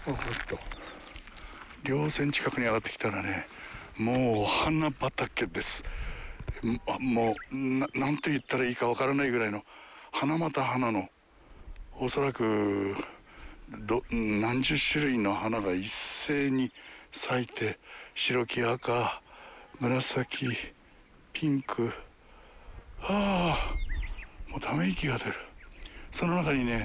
稜線近くに上がってきたらね、もう花畑です。もうなんて言ったらいいかわからないぐらいの花また花の、おそらく何十種類の花が一斉に咲いて、白き赤、紫、ピンク、もうため息が出る。その中にね、